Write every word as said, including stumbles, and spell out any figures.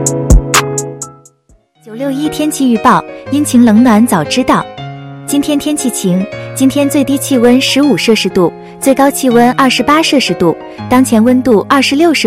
九六一天气预报，阴晴冷暖早知道。今天天气晴，今天最低气温十五摄氏度，最高气温二十八摄氏度，当前温度二十六摄